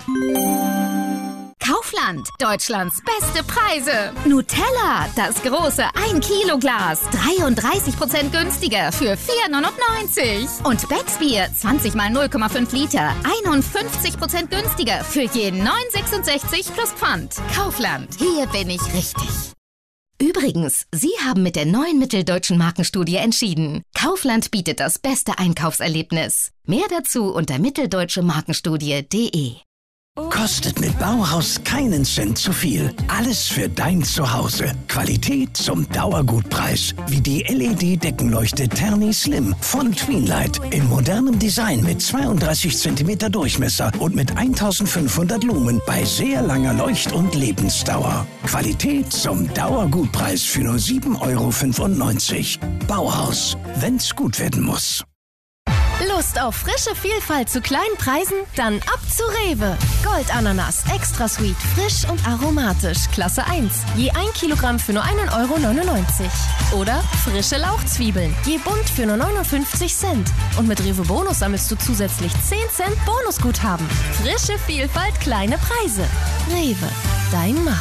Kaufland, Deutschlands beste Preise. Nutella, das große 1-Kilo-Glas, 33% günstiger für 4,99. Und Becksbier, 20 mal 0,5 Liter, 51% günstiger für je 9,66 plus Pfand. Kaufland, hier bin ich richtig. Übrigens, Sie haben mit der neuen Mitteldeutschen Markenstudie entschieden. Kaufland bietet das beste Einkaufserlebnis. Mehr dazu unter mitteldeutschemarkenstudie.de. Kostet mit Bauhaus keinen Cent zu viel. Alles für dein Zuhause. Qualität zum Dauergutpreis. Wie die LED-Deckenleuchte Terni Slim von Tweenlight. In modernem Design mit 32 cm Durchmesser und mit 1500 Lumen bei sehr langer Leucht- und Lebensdauer. Qualität zum Dauergutpreis für nur 7,95 €. Bauhaus, wenn's gut werden muss. Lust auf frische Vielfalt zu kleinen Preisen? Dann ab zu Rewe. Goldananas, extra sweet, frisch und aromatisch, Klasse 1. Je 1 Kilogramm für nur 1,99 €. Oder frische Lauchzwiebeln, je bunt für nur 59 Cent. Und mit Rewe Bonus sammelst du zusätzlich 10 Cent Bonusguthaben. Frische Vielfalt, kleine Preise. Rewe, dein Markt.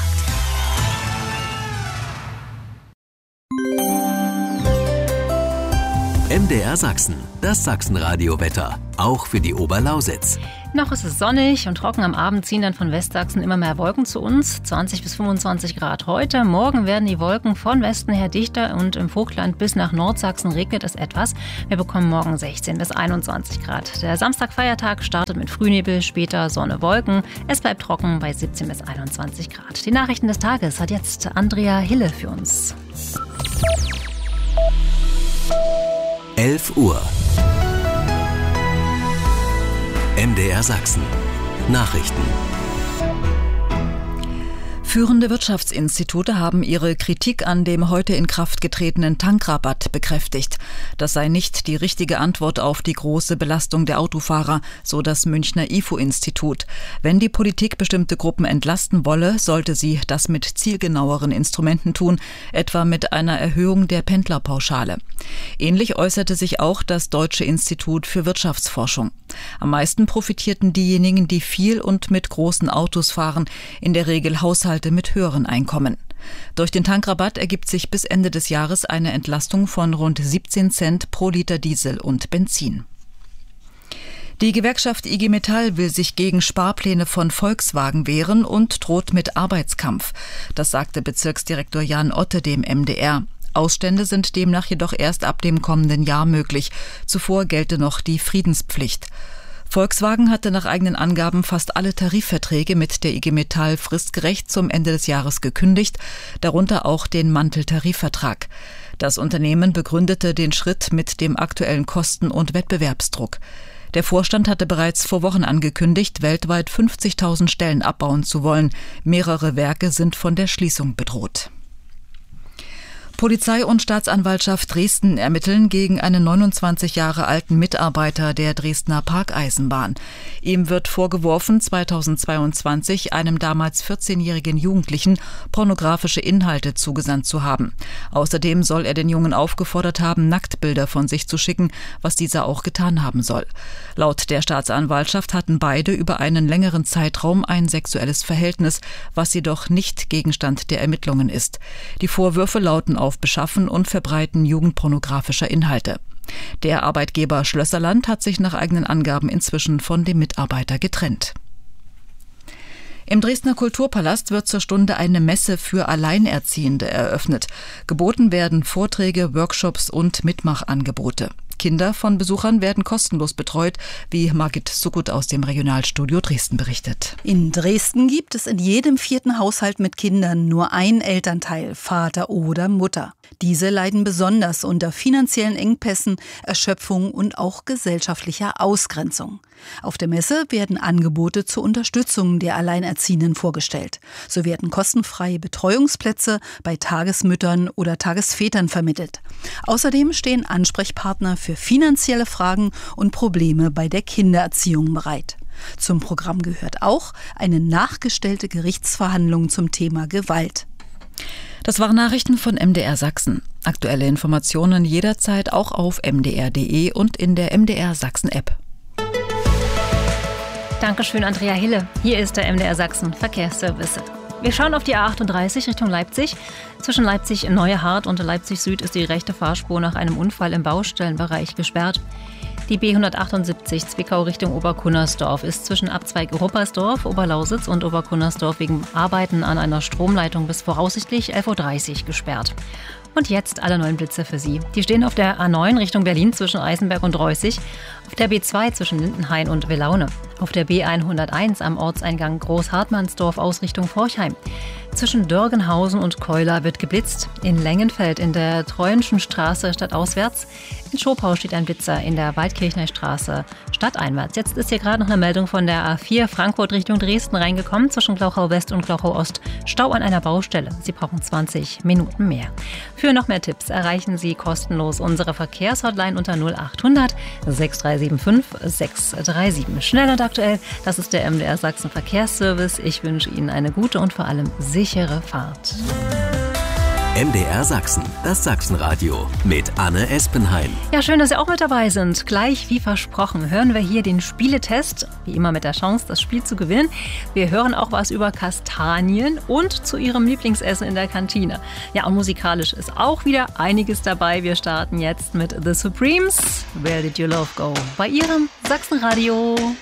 MDR Sachsen, das Sachsenradio-Wetter, auch für die Oberlausitz. Noch ist es sonnig und trocken. Am Abend ziehen dann von Westsachsen immer mehr Wolken zu uns. 20 bis 25 Grad heute. Morgen werden die Wolken von Westen her dichter und im Vogtland bis nach Nordsachsen regnet es etwas. Wir bekommen morgen 16 bis 21 Grad. Der Samstag-Feiertag startet mit Frühnebel, später Sonne, Wolken. Es bleibt trocken bei 17 bis 21 Grad. Die Nachrichten des Tages hat jetzt Andrea Hille für uns. 11 Uhr. MDR Sachsen. Nachrichten. Führende Wirtschaftsinstitute haben ihre Kritik an dem heute in Kraft getretenen Tankrabatt bekräftigt. Das sei nicht die richtige Antwort auf die große Belastung der Autofahrer, so das Münchner IFO-Institut. Wenn die Politik bestimmte Gruppen entlasten wolle, sollte sie das mit zielgenaueren Instrumenten tun, etwa mit einer Erhöhung der Pendlerpauschale. Ähnlich äußerte sich auch das Deutsche Institut für Wirtschaftsforschung. Am meisten profitierten diejenigen, die viel und mit großen Autos fahren, in der Regel Haushalte mit höheren Einkommen. Durch den Tankrabatt ergibt sich bis Ende des Jahres eine Entlastung von rund 17 Cent pro Liter Diesel und Benzin. Die Gewerkschaft IG Metall will sich gegen Sparpläne von Volkswagen wehren und droht mit Arbeitskampf. Das sagte Bezirksdirektor Jan Otte dem MDR. Ausstände sind demnach jedoch erst ab dem kommenden Jahr möglich. Zuvor gelte noch die Friedenspflicht. Volkswagen hatte nach eigenen Angaben fast alle Tarifverträge mit der IG Metall fristgerecht zum Ende des Jahres gekündigt, darunter auch den Manteltarifvertrag. Das Unternehmen begründete den Schritt mit dem aktuellen Kosten- und Wettbewerbsdruck. Der Vorstand hatte bereits vor Wochen angekündigt, weltweit 50.000 Stellen abbauen zu wollen. Mehrere Werke sind von der Schließung bedroht. Polizei und Staatsanwaltschaft Dresden ermitteln gegen einen 29 Jahre alten Mitarbeiter der Dresdner Parkeisenbahn. Ihm wird vorgeworfen, 2022 einem damals 14-jährigen Jugendlichen pornografische Inhalte zugesandt zu haben. Außerdem soll er den Jungen aufgefordert haben, Nacktbilder von sich zu schicken, was dieser auch getan haben soll. Laut der Staatsanwaltschaft hatten beide über einen längeren Zeitraum ein sexuelles Verhältnis, was jedoch nicht Gegenstand der Ermittlungen ist. Die Vorwürfe lauten auf Beschaffen und Verbreiten jugendpornografischer Inhalte. Der Arbeitgeber Schlösserland hat sich nach eigenen Angaben inzwischen von dem Mitarbeiter getrennt. Im Dresdner Kulturpalast wird zur Stunde eine Messe für Alleinerziehende eröffnet. Geboten werden Vorträge, Workshops und Mitmachangebote. Kinder von Besuchern werden kostenlos betreut, wie Margit Suckut aus dem Regionalstudio Dresden berichtet. In Dresden gibt es in jedem 4. Haushalt mit Kindern nur einen Elternteil, Vater oder Mutter. Diese leiden besonders unter finanziellen Engpässen, Erschöpfung und auch gesellschaftlicher Ausgrenzung. Auf der Messe werden Angebote zur Unterstützung der Alleinerziehenden vorgestellt. So werden kostenfreie Betreuungsplätze bei Tagesmüttern oder Tagesvätern vermittelt. Außerdem stehen Ansprechpartner für finanzielle Fragen und Probleme bei der Kindererziehung bereit. Zum Programm gehört auch eine nachgestellte Gerichtsverhandlung zum Thema Gewalt. Das waren Nachrichten von MDR Sachsen. Aktuelle Informationen jederzeit auch auf mdr.de und in der MDR Sachsen App. Dankeschön, Andrea Hille. Hier ist der MDR Sachsen Verkehrsservice. Wir schauen auf die A38 Richtung Leipzig. Zwischen Leipzig-Neuhardt und Leipzig-Süd ist die rechte Fahrspur nach einem Unfall im Baustellenbereich gesperrt. Die B178 Zwickau Richtung Oberkunnersdorf ist zwischen Abzweig Ruppersdorf, Oberlausitz und Oberkunnersdorf wegen Arbeiten an einer Stromleitung bis voraussichtlich 11.30 Uhr gesperrt. Und jetzt alle neuen Blitze für Sie. Die stehen auf der A9 Richtung Berlin zwischen Eisenberg und Reußig, auf der B2 zwischen Lindenhain und Willaune, auf der B101 am Ortseingang Großhartmannsdorf aus Richtung Forchheim. Zwischen Dörgenhausen und Keuler wird geblitzt. In Lengenfeld in der Treuenschen Straße stadtauswärts. In Schopau steht ein Blitzer in der Waldkirchner Straße stadteinwärts. Jetzt ist hier gerade noch eine Meldung von der A4 Frankfurt Richtung Dresden reingekommen. Zwischen Glauchau West und Glauchau Ost Stau an einer Baustelle. Sie brauchen 20 Minuten mehr. Für noch mehr Tipps erreichen Sie kostenlos unsere Verkehrshotline unter 0800 6375 637. Schnell und aktuell, das ist der MDR Sachsen Verkehrsservice. Ich wünsche Ihnen eine gute und vor allem sichere Fahrt. MDR Sachsen, das Sachsenradio mit Anne Espenheim. Ja, schön, dass Sie auch mit dabei sind. Gleich wie versprochen hören wir hier den Spieletest, wie immer mit der Chance, das Spiel zu gewinnen. Wir hören auch was über Kastanien und zu Ihrem Lieblingsessen in der Kantine. Ja, und musikalisch ist auch wieder einiges dabei. Wir starten jetzt mit The Supremes. Where Did Your Love Go? Bei Ihrem Sachsenradio.